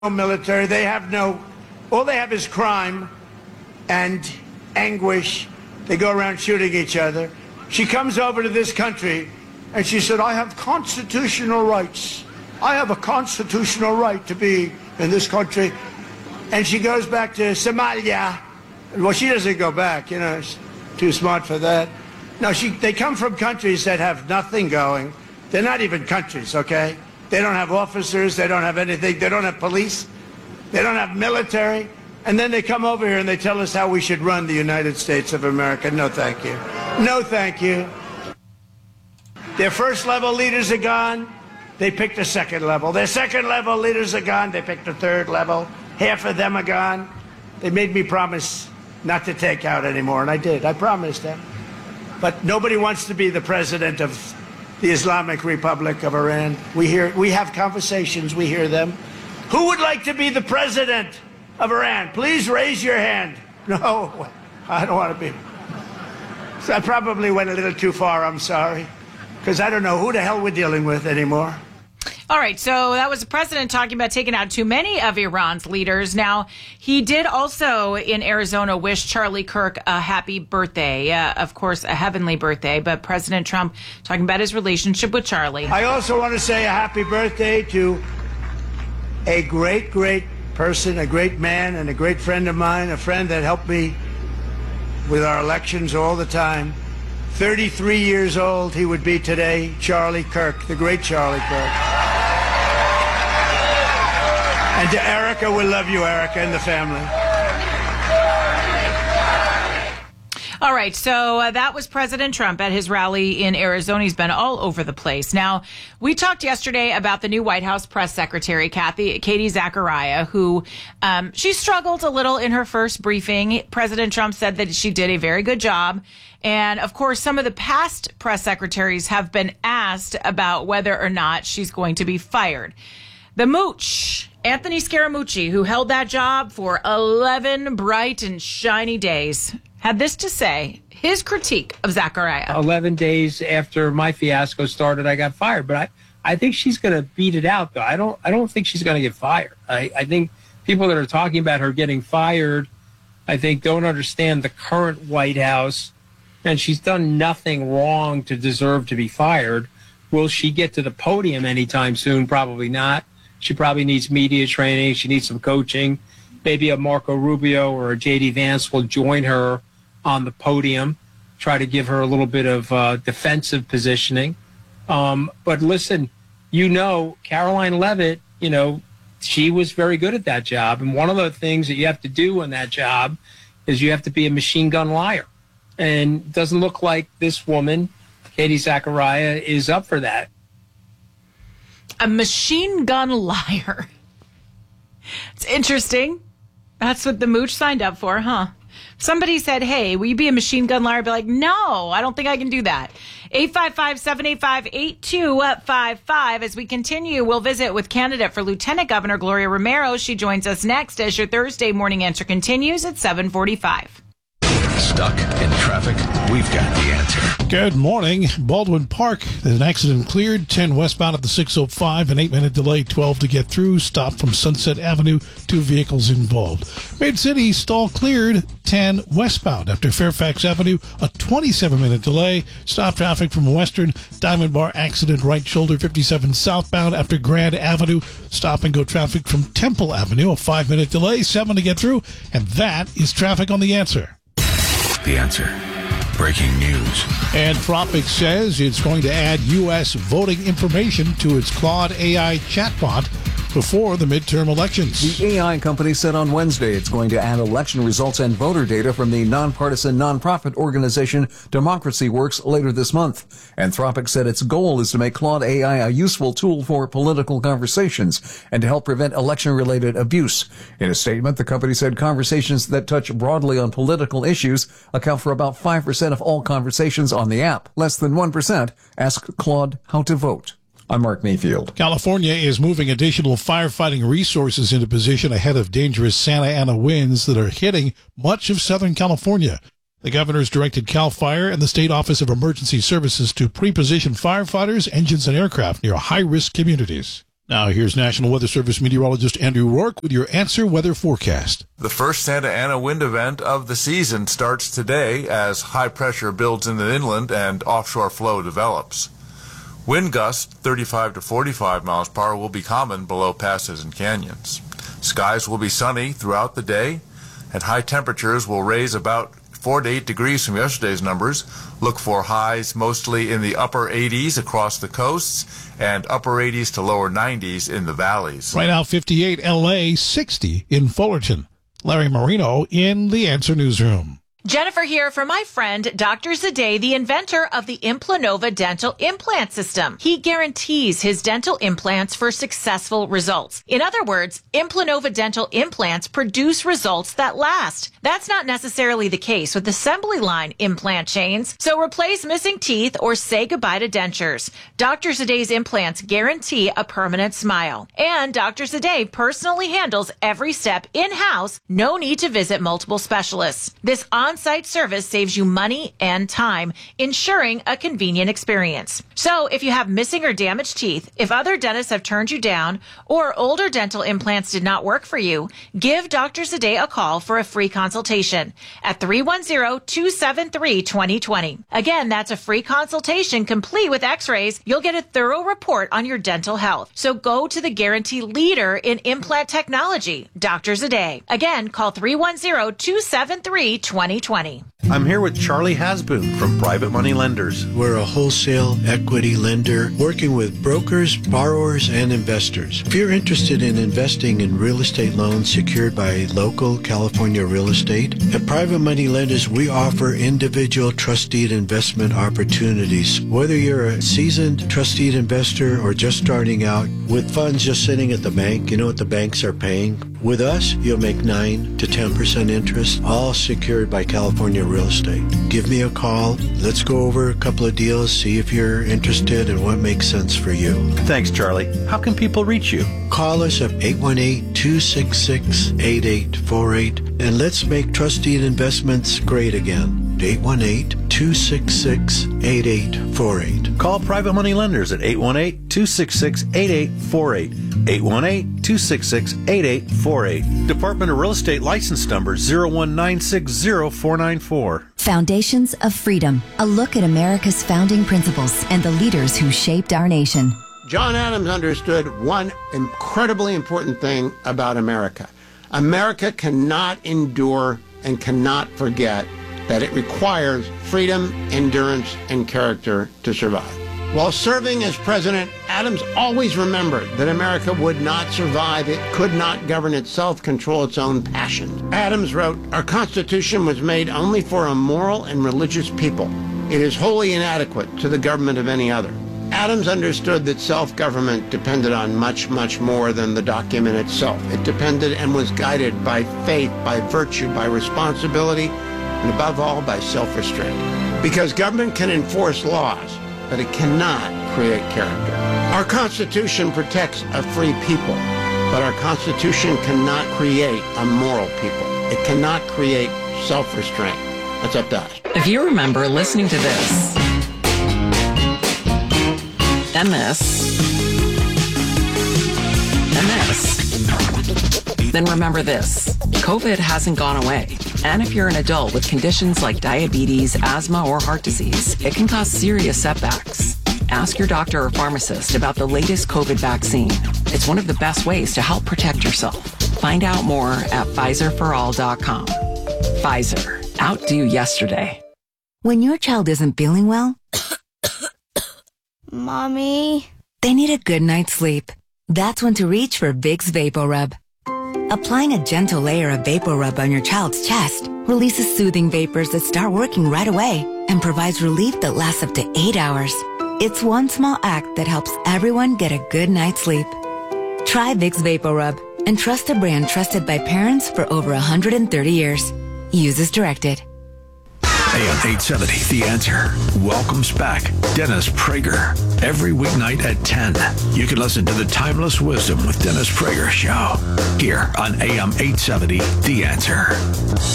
military. They have all they have is crime and anguish. They go around shooting each other. She comes over to this country and she said, I have constitutional rights. I have a constitutional right to be in this country. And she goes back to Somalia. Well, she doesn't go back, she's too smart for that. No, they come from countries that have nothing going. They're not even countries, okay? They don't have officers. They don't have anything. They don't have police. They don't have military. And then they come over here and they tell us how we should run the United States of America. No, thank you. No, thank you. Their first level leaders are gone. They picked a second level. Their second level leaders are gone. They picked a third level. Half of them are gone. They made me promise not to take out anymore, and I did. I promised them. But nobody wants to be the president of the Islamic Republic of Iran. We have conversations. We hear them. Who would like to be the president of Iran? Please raise your hand. No, I don't want to be. So I probably went a little too far. I'm sorry. Because I don't know who the hell we're dealing with anymore. All right, so that was the president talking about taking out too many of Iran's leaders. Now, he did also in Arizona wish Charlie Kirk a happy birthday, of course, a heavenly birthday, but President Trump talking about his relationship with Charlie. I also want to say a happy birthday to a great, great person, a great man, and a great friend of mine, a friend that helped me with our elections all the time. 33 years old he would be today, Charlie Kirk, the great Charlie Kirk. And to Erica, we love you, Erica, and the family. All right, so that was President Trump at his rally in Arizona. He's been all over the place. Now, we talked yesterday about the new White House press secretary, Katie Zachariah, who she struggled a little in her first briefing. President Trump said that she did a very good job. And, of course, some of the past press secretaries have been asked about whether or not she's going to be fired. The mooch, Anthony Scaramucci, who held that job for 11 bright and shiny days, had this to say, his critique of Zachariah. 11 days after my fiasco started, I got fired. But I think she's going to beat it out, though. I don't think she's going to get fired. I think people that are talking about her getting fired, I think, don't understand the current White House. And she's done nothing wrong to deserve to be fired. Will she get to the podium anytime soon? Probably not. She probably needs media training. She needs some coaching. Maybe a Marco Rubio or a J.D. Vance will join her on the podium, try to give her a little bit of defensive positioning. But listen, Caroline Leavitt, she was very good at that job. And one of the things that you have to do in that job is you have to be a machine gun liar. And it doesn't look like this woman, Katie Zachariah, is up for that. A machine gun liar. It's interesting. That's what the mooch signed up for, huh? Somebody said, hey, will you be a machine gun liar? I'd be like, no, I don't think I can do that. 855-785-8255. As we continue, we'll visit with candidate for Lieutenant Governor Gloria Romero. She joins us next as your Thursday morning answer continues at 7:45. Stuck in traffic? We've got the answer. Good morning. Baldwin Park. There's an accident cleared. 10 westbound at the 605. An 8-minute delay. 12 to get through. Stop from Sunset Avenue. 2 vehicles involved. Mid-City stall cleared. 10 westbound after Fairfax Avenue. A 27-minute delay. Stop traffic from Western. Diamond Bar accident right shoulder. 57 southbound after Grand Avenue. Stop and go traffic from Temple Avenue. A 5-minute delay. 7 to get through. And that is traffic on the answer. The answer. Breaking news. Anthropic says it's going to add U.S. voting information to its Claude AI chatbot before the midterm elections. The AI company said on Wednesday it's going to add election results and voter data from the nonpartisan nonprofit organization Democracy Works later this month. Anthropic said its goal is to make Claude AI a useful tool for political conversations and to help prevent election-related abuse. In a statement, the company said conversations that touch broadly on political issues account for about 5% of all conversations on the app. Less than 1% ask Claude how to vote. I'm Mark Mayfield. California is moving additional firefighting resources into position ahead of dangerous Santa Ana winds that are hitting much of Southern California. The governor's directed CAL FIRE and the State Office of Emergency Services to pre-position firefighters, engines, and aircraft near high-risk communities. Now here's National Weather Service meteorologist Andrew Rourke with your Answer Weather Forecast. The first Santa Ana wind event of the season starts today as high pressure builds in the inland and offshore flow develops. Wind gusts 35 to 45 miles per hour will be common below passes and canyons. Skies will be sunny throughout the day, and high temperatures will raise about 4 to 8 degrees from yesterday's numbers. Look for highs mostly in the upper 80s across the coasts and upper 80s to lower 90s in the valleys. Right now, 58 L.A., 60 in Fullerton. Larry Marino in the Answer Newsroom. Jennifer here for my friend, Dr. Zadeh, the inventor of the Implanova dental implant system. He guarantees his dental implants for successful results. In other words, Implanova dental implants produce results that last. That's not necessarily the case with assembly line implant chains. So replace missing teeth or say goodbye to dentures. Dr. Zadeh's implants guarantee a permanent smile. And Dr. Zadeh personally handles every step in-house. No need to visit multiple specialists. This on-site service saves you money and time, ensuring a convenient experience. So if you have missing or damaged teeth, if other dentists have turned you down, or older dental implants did not work for you, give Dr. Zadeh a call for a free consultation at 310-273-2020. Again, that's a free consultation complete with x-rays. You'll get a thorough report on your dental health. So go to the guarantee leader in implant technology, Dr. Zadeh. Again, call 310-273-2020. I'm here with Charlie Hasboon from Private Money Lenders. We're a wholesale equity lender working with brokers, borrowers, and investors. If you're interested in investing in real estate loans secured by local California real estate, at Private Money Lenders, we offer individual trustee investment opportunities. Whether you're a seasoned trustee investor or just starting out with funds just sitting at the bank, you know what the banks are paying? With us, you'll make 9 to 10% interest, all secured by California real estate. Give me a call. Let's go over a couple of deals, see if you're interested and what makes sense for you. Thanks, Charlie. How can people reach you? Call us at 818-266-8848, and let's make trustee investments great again. 818-266-8848. Call Private Money Lenders at 818-266-8848. 818-266-8848. Department of Real Estate license number 01960-494. Foundations of Freedom, a look at America's founding principles and the leaders who shaped our nation. John Adams understood one incredibly important thing about America. America cannot endure and cannot forget that it requires freedom, endurance, and character to survive. While serving as president, Adams always remembered that America would not survive. It could not govern itself, control its own passions. Adams wrote, "Our Constitution was made only for a moral and religious people. It is wholly inadequate to the government of any other." Adams understood that self-government depended on much, much more than the document itself. It depended and was guided by faith, by virtue, by responsibility, and above all, by self-restraint. Because government can enforce laws, but it cannot create character. Our Constitution protects a free people, but our Constitution cannot create a moral people. It cannot create self-restraint. That's up to us. If you remember listening to this, and this, and this, then remember this. COVID hasn't gone away. And if you're an adult with conditions like diabetes, asthma, or heart disease, it can cause serious setbacks. Ask your doctor or pharmacist about the latest COVID vaccine. It's one of the best ways to help protect yourself. Find out more at PfizerForAll.com. Pfizer. Outdo yesterday. When your child isn't feeling well, Mommy, they need a good night's sleep. That's when to reach for Vicks VapoRub. Applying a gentle layer of VapoRub on your child's chest releases soothing vapors that start working right away and provides relief that lasts up to 8 hours. It's one small act that helps everyone get a good night's sleep. Try Vicks VapoRub and trust a brand trusted by parents for over 130 years. Use as directed. AM 870, The Answer, welcomes back Dennis Prager every weeknight at 10. You can listen to the Timeless Wisdom with Dennis Prager show here on AM 870, The Answer.